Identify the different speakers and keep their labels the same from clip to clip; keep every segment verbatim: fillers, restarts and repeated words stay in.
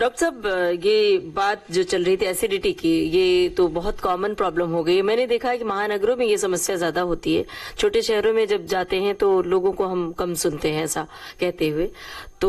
Speaker 1: Doctor साहब, ये बात जो चल रही थी एसिडिटी की, ये तो बहुत कॉमन प्रॉब्लम हो गई है। मैंने देखा है कि महानगरों में ये समस्या ज्यादा होती है। छोटे शहरों में जब जाते हैं तो लोगों को हम कम सुनते हैं ऐसा कहते हुए। तो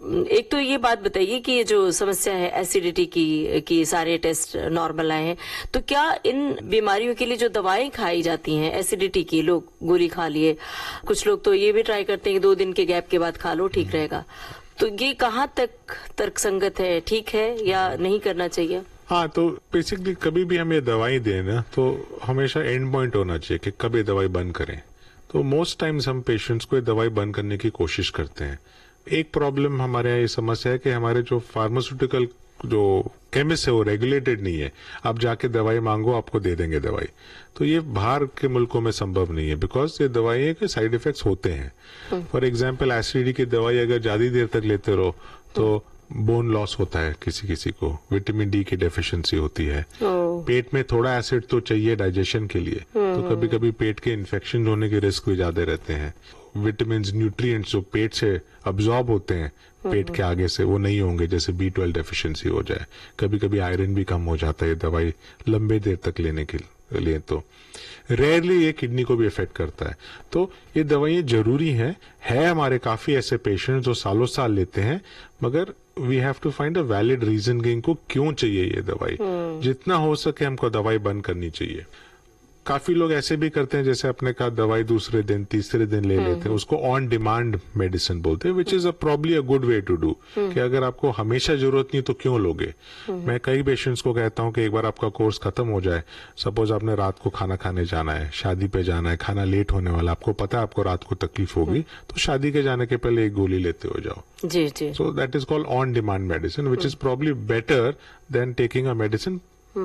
Speaker 1: एक तो ये बात बताइए कि ये जो समस्या है एसिडिटी की कि सारे टेस्ट नॉर्मल आए हैं, तो क्या इन बीमारियों के लिए जो दवाएं खाई जाती हैं एसिडिटी की, लोग गोली खा लिए, कुछ लोग तो ये भी ट्राई करते हैं कि दो दिन के गैप के बाद खा लो ठीक रहेगा, तो ये कहाँ तक तर्कसंगत है, ठीक है या नहीं करना चाहिए?
Speaker 2: हाँ, तो बेसिकली कभी भी हम ये दवाई दें ना तो हमेशा एंड पॉइंट होना चाहिए कि कब ये दवाई बंद करें। तो मोस्ट टाइम्स हम पेशेंट्स को ये दवाई बंद करने की कोशिश करते हैं। एक प्रॉब्लम हमारे यहाँ ये समस्या है कि हमारे जो फार्मास्यूटिकल जो केमिस्ट है वो रेगुलेटेड नहीं है। आप जाके दवाई मांगो, आपको दे देंगे दवाई। तो ये बाहर के मुल्कों में संभव नहीं है, बिकॉज ये दवाई के साइड इफेक्ट्स होते हैं। फॉर एग्जाम्पल एसिडिटी की दवाई अगर ज्यादा देर तक लेते रहो तो बोन लॉस होता है, किसी किसी को विटामिन डी की डेफिशिएंसी होती है। पेट में थोड़ा एसिड तो चाहिए डाइजेशन के लिए, तो कभी कभी पेट के इन्फेक्शन होने के रिस्क भी ज्यादा रहते हैं। विटामिन न्यूट्रिएंट्स जो पेट से अब्सॉर्ब होते हैं पेट के आगे से, वो नहीं होंगे, जैसे बी ट्वेल्व डेफिशिएंसी हो जाए। कभी कभी आयरन भी कम हो जाता है दवाई लंबे देर तक लेने के लिए। तो रेयरली ये किडनी को भी इफेक्ट करता है। तो ये दवाइयां जरूरी हैं। है हमारे काफी ऐसे पेशेंट जो सालों साल लेते हैं, मगर we have to find a valid reason कि इनको क्यों चाहिए ये दवाई। जितना हो सके हमको दवाई बंद करनी चाहिए। काफी लोग ऐसे भी करते हैं, जैसे अपने का दवाई दूसरे दिन तीसरे दिन ले लेते हैं, उसको ऑन डिमांड मेडिसिन बोलते हैं, which is a probably a good way to do. कि अगर आपको हमेशा जरूरत नहीं तो क्यों लोगे। मैं कई पेशेंट्स को कहता हूं कि एक बार आपका कोर्स खत्म हो जाए, सपोज आपने रात को खाना खाने जाना है, शादी पे जाना है, खाना लेट होने वाला, आपको पता है आपको रात को तकलीफ होगी, तो शादी के जाने के पहले एक गोली लेते हो जाओ।
Speaker 1: जी जी।
Speaker 2: So that is called on demand medicine, which is probably better than taking a medicine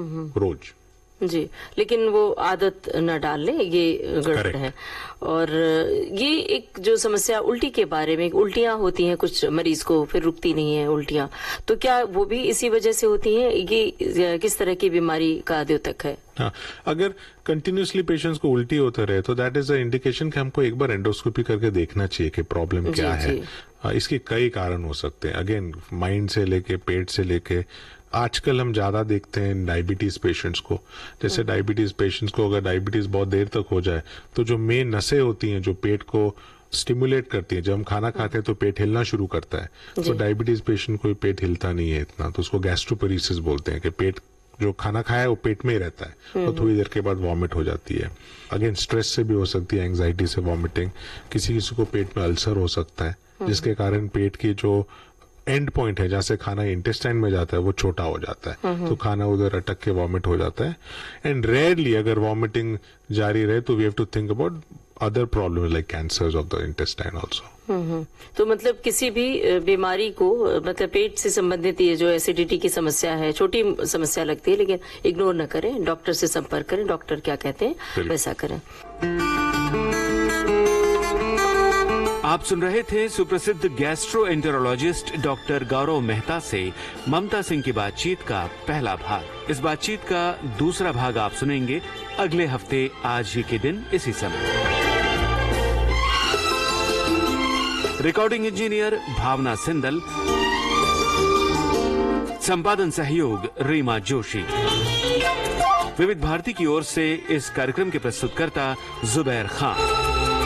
Speaker 2: रोज।
Speaker 1: जी, लेकिन वो आदत न डाल लें, ये गड़बड़ है। और ये एक जो समस्या उल्टी के बारे में, उल्टियां होती हैं कुछ मरीज को, फिर रुकती नहीं है उल्टियां, तो क्या वो भी इसी वजह से होती हैं? ये किस तरह की बीमारी का द्योतक है?
Speaker 2: हाँ, अगर कंटिन्यूसली पेशेंट्स को उल्टी होता रहे तो दैट इज अ इंडिकेशन कि हमको एक बार एंडोस्कोपी करके देखना चाहिए कि प्रॉब्लम क्या है। इसके कई कारण हो सकते हैं, अगेन माइंड से लेके पेट से लेके। आजकल हम ज्यादा देखते हैं डायबिटीज पेशेंट्स को। जैसे डायबिटीज पेशेंट्स को अगर डायबिटीज बहुत देर तक हो जाए तो जो मेन नसें होती हैं जो पेट को स्टिमुलेट करती है, जब हम खाना खाते हैं तो पेट हिलना शुरू करता है। तो डायबिटीज पेशेंट को पेट हिलता नहीं है इतना, तो उसको गैस्ट्रोपेरेसिस बोलते हैं कि पेट जो खाना खाया है वो पेट में ही रहता है और थोड़ी देर के बाद वॉमिट हो जाती है। अगेन स्ट्रेस से भी हो सकती है, एंजाइटी से वॉमिटिंग। किसी किसी को पेट में अल्सर हो सकता है, जिसके कारण पेट की जो एंड पॉइंट है जहां से खाना इंटेस्टाइन में जाता है वो छोटा हो जाता है, तो खाना उधर अटक के वॉमिट हो जाता है। एंड रेयरली अगर वॉमिटिंग जारी रहे तो we have to think about other problem like cancers of the intestine also.
Speaker 1: तो मतलब किसी भी बीमारी को, मतलब पेट से संबंधित ये जो एसिडिटी की समस्या है, छोटी समस्या लगती है, लेकिन इग्नोर न करें, डॉक्टर से संपर्क करें, डॉक्टर क्या कहते हैं वैसा करें।
Speaker 3: आप सुन रहे थे सुप्रसिद्ध गैस्ट्रोएंटेरोलॉजिस्ट डॉक्टर गौरव मेहता से ममता सिंह की बातचीत का पहला भाग। इस बातचीत का दूसरा भाग आप सुनेंगे अगले हफ्ते आज ही के दिन इसी समय। रिकॉर्डिंग इंजीनियर भावना सिंदल, संपादन सहयोग रीमा जोशी। विविध भारती की ओर से इस कार्यक्रम के प्रस्तुतकर्ता जुबैर खान।